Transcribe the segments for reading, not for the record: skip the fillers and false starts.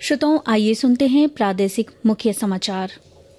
श्रोताओं, आइए सुनते हैं प्रादेशिक मुख्य समाचार।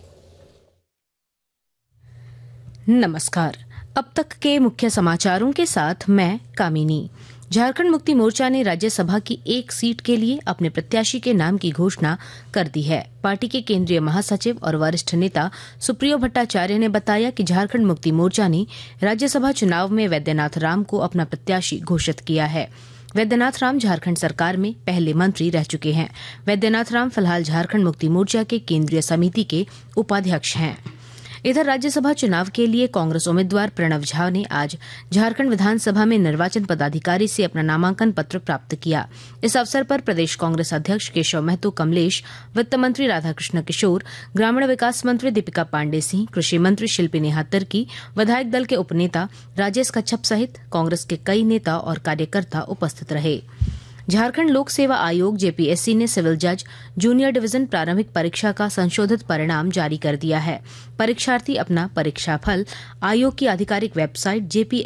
नमस्कार। अब तक के मुख्य समाचारों के साथ मैं कामिनी। झारखंड मुक्ति मोर्चा ने राज्यसभा की एक सीट के लिए अपने प्रत्याशी के नाम की घोषणा कर दी है। पार्टी के केंद्रीय महासचिव और वरिष्ठ नेता सुप्रियो भट्टाचार्य ने बताया कि झारखंड मुक्ति मोर्चा ने राज्यसभा चुनाव में वैद्यनाथ राम को अपना प्रत्याशी घोषित किया है। वैद्यनाथ राम झारखंड सरकार में पहले मंत्री रह चुके हैं। वैद्यनाथ राम फिलहाल झारखंड मुक्ति मोर्चा के केंद्रीय समिति के उपाध्यक्ष हैं। इधर राज्यसभा चुनाव के लिए कांग्रेस उम्मीदवार प्रणव झा ने आज झारखंड विधानसभा में निर्वाचन पदाधिकारी से अपना नामांकन पत्र प्राप्त किया। इस अवसर पर प्रदेश कांग्रेस अध्यक्ष केशव महतो कमलेश, वित्त मंत्री राधाकृष्ण किशोर, ग्रामीण विकास मंत्री दीपिका पांडे सिंह, कृषि मंत्री शिल्पी नेहा तिर्की, विधायक दल के उपनेता राजेश कच्छप सहित कांग्रेस के कई नेता और कार्यकर्ता उपस्थित रहे। झारखंड लोक सेवा आयोग जेपीएससी ने सिविल जज जूनियर डिवीजन प्रारंभिक परीक्षा का संशोधित परिणाम जारी कर दिया है। परीक्षार्थी अपना परीक्षा फल आयोग की आधिकारिक वेबसाइट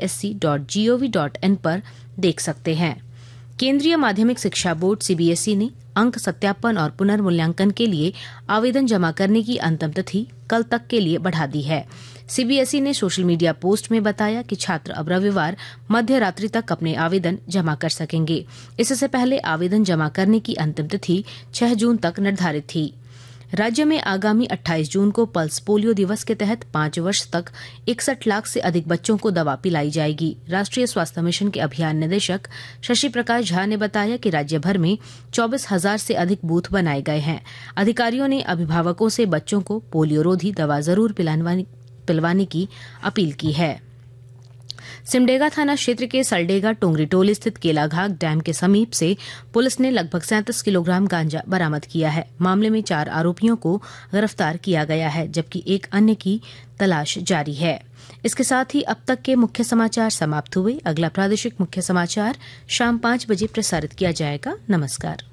jpsc.gov.in पर देख सकते हैं। केंद्रीय माध्यमिक शिक्षा बोर्ड सीबीएसई ने अंक सत्यापन और पुनर्मूल्यांकन के लिए आवेदन जमा करने की अंतिम तिथि कल तक के लिए बढ़ा दी है। सीबीएसई ने सोशल मीडिया पोस्ट में बताया कि छात्र अब रविवार मध्य रात्रि तक अपने आवेदन जमा कर सकेंगे। इससे पहले आवेदन जमा करने की अंतिम तिथि 6 जून तक निर्धारित थी। राज्य में आगामी 28 जून को पल्स पोलियो दिवस के तहत 5 वर्ष तक 61 लाख से अधिक बच्चों को दवा पिलाई जाएगी। राष्ट्रीय स्वास्थ्य मिशन के अभियान निदेशक शशि प्रकाश झा ने बताया कि राज्य भर में 24,000 से अधिक बूथ बनाए गए हैं। अधिकारियों ने अभिभावकों से बच्चों को पोलियो रोधी दवा जरूर पिलवाने की अपील की है। सिमडेगा थाना क्षेत्र के सलडेगा टोंगरी टोली स्थित केलाघाट डैम के समीप से पुलिस ने लगभग 37 किलोग्राम गांजा बरामद किया है। मामले में 4 आरोपियों को गिरफ्तार किया गया है, जबकि एक अन्य की तलाश जारी है। इसके साथ ही अब तक के मुख्य समाचार समाप्त हुए। अगला प्रादेशिक मुख्य समाचार शाम 5 बजे प्रसारित किया जाएगा। नमस्कार।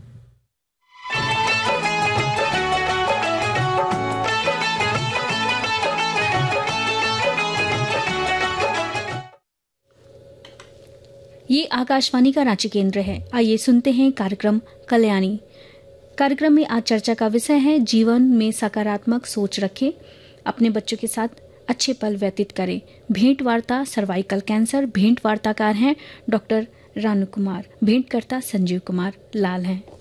ये आकाशवाणी का रांची केंद्र है। आइए सुनते हैं कार्यक्रम कल्याणी। कार्यक्रम में आज चर्चा का विषय है जीवन में सकारात्मक सोच रखें, अपने बच्चों के साथ अच्छे पल व्यतीत करें। भेंट वार्ता सर्वाइकल कैंसर। भेंट वार्ताकार हैं डॉक्टर रानू कुमार। भेंटकर्ता संजीव कुमार लाल हैं।